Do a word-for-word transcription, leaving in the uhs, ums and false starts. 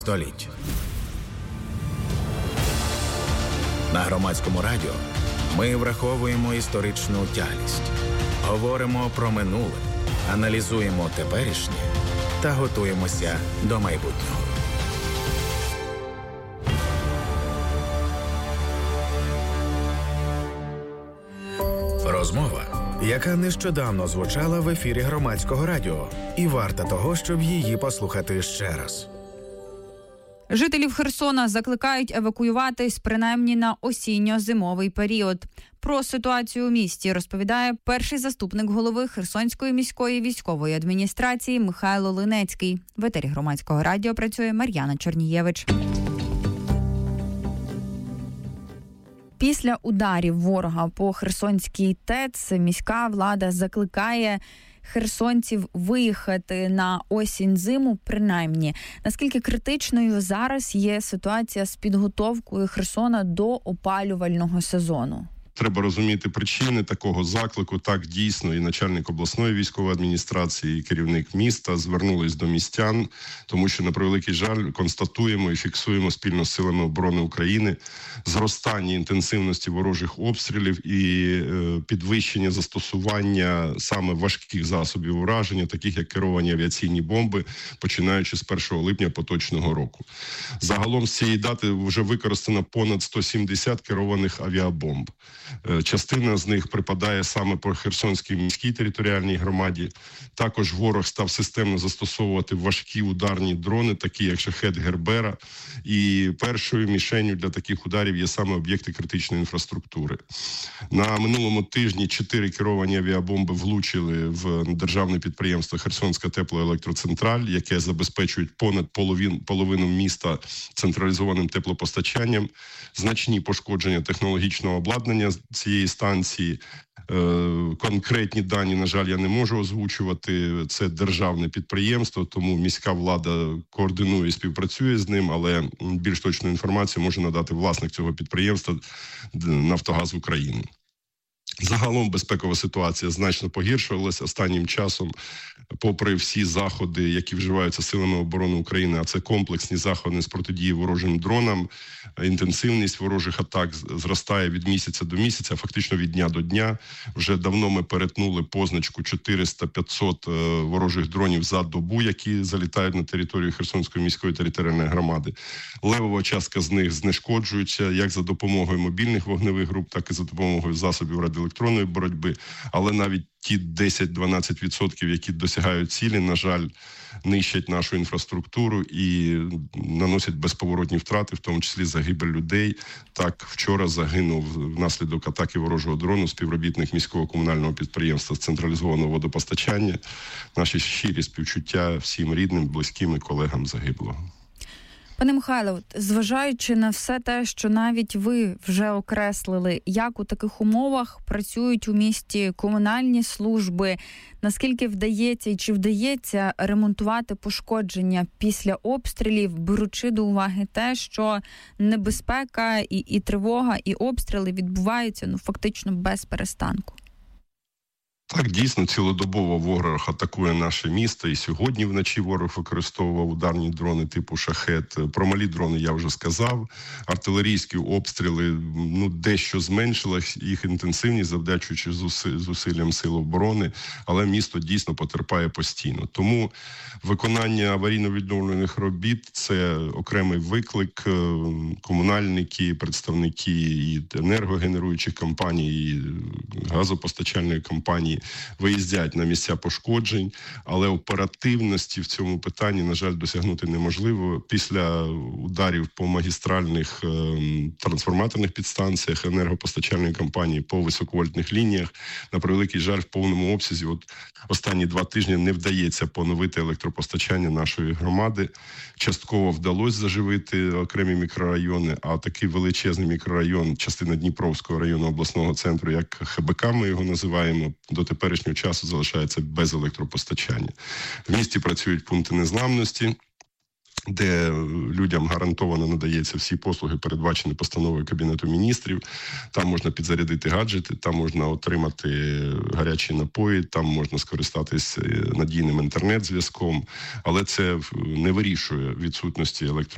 століть. На Громадському радіо ми враховуємо історичну тяглість, говоримо про минуле, аналізуємо теперішнє та готуємося до майбутнього. Розмова, яка нещодавно звучала в ефірі Громадського радіо, і варта того, щоб її послухати ще раз. Жителів Херсона закликають евакуюватись принаймні на осінньо-зимовий період. Про ситуацію у місті розповідає перший заступник голови Херсонської міської військової адміністрації Михайло Линецький. В етері Громадського радіо працює Мар'яна Чорнієвич. Після ударів ворога по Херсонській ТЕЦ міська влада закликає херсонців виїхати на осінь-зиму принаймні. Наскільки критичною зараз є ситуація з підготовкою Херсона до опалювального сезону? Треба розуміти причини такого заклику. Так, дійсно, і начальник обласної військової адміністрації, і керівник міста звернулись до містян, тому що, на превеликий жаль, констатуємо і фіксуємо спільно з силами оборони України зростання інтенсивності ворожих обстрілів і е, підвищення застосування саме важких засобів ураження, таких як керовані авіаційні бомби, починаючи з першого липня поточного року. Загалом з цієї дати вже використано понад сто сімдесят керованих авіабомб. Частина з них припадає саме по Херсонській міській територіальній громаді. Також ворог став системно застосовувати важкі ударні дрони, такі як «Шахед» Гербера. І першою мішенью для таких ударів є саме об'єкти критичної інфраструктури. На минулому тижні чотири керовані авіабомби влучили в державне підприємство «Херсонська теплоелектроцентраль», яке забезпечує понад половин, половину міста централізованим теплопостачанням. Значні пошкодження технологічного обладнання цієї станції. Конкретні дані, на жаль, я не можу озвучувати. Це державне підприємство, тому міська влада координує і співпрацює з ним, але більш точну інформацію може надати власник цього підприємства «Нафтогаз України». Загалом безпекова ситуація значно погіршувалася останнім часом, попри всі заходи, які вживаються силами оборони України, а це комплексні заходи з протидії ворожим дронам. Інтенсивність ворожих атак зростає від місяця до місяця, фактично від дня до дня. Вже давно ми перетнули позначку чотириста-п'ятсот ворожих дронів за добу, які залітають на територію Херсонської міської територіальної громади. Левова частка з них знешкоджується як за допомогою мобільних вогневих груп, так і за допомогою засобів радіоелектронної боротьби. Але навіть ті десять-дванадцять відсотків, які досягають цілі, на жаль, нищать нашу інфраструктуру і наносять безповоротні втрати, в тому числі загибель людей. Так, вчора загинув внаслідок атаки ворожого дрону співробітник міського комунального підприємства з централізованого водопостачання. Наші щирі співчуття всім рідним, близьким і колегам загиблого. Пане Михайло, зважаючи на все те, що навіть ви вже окреслили, як у таких умовах працюють у місті комунальні служби, наскільки вдається і чи вдається ремонтувати пошкодження після обстрілів, беручи до уваги те, що небезпека і, і тривога, і обстріли відбуваються ну фактично без перестанку? Так, дійсно, цілодобово ворог атакує наше місто, і сьогодні вночі ворог використовував ударні дрони типу «Шахед». Про малі дрони я вже сказав. Артилерійські обстріли ну, дещо зменшили їх інтенсивність, завдячуючи зусиллям сил оборони, але місто дійсно потерпає постійно. Тому виконання аварійно-відновлювальних робіт – це окремий виклик. Комунальники, представники і енергогенеруючих компаній, і газопостачальної компанії виїздять на місця пошкоджень, але оперативності в цьому питанні, на жаль, досягнути неможливо. Після ударів по магістральних е, трансформаторних підстанціях енергопостачальної компанії, по високовольтних лініях, на превеликий жаль, в повному обсязі от останні два тижні не вдається поновити електропостачання нашої громади. Частково вдалося заживити окремі мікрорайони, а такий величезний мікрорайон, частина Дніпровського району обласного центру, як ХБК ми його називаємо, до теперішнього часу залишається без електропостачання. В місті працюють пункти незламності, де людям гарантовано надається всі послуги, передбачені постановою Кабінету Міністрів. Там можна підзарядити гаджети, там можна отримати гарячі напої, там можна скористатись надійним інтернет-зв'язком, але це не вирішує відсутності електро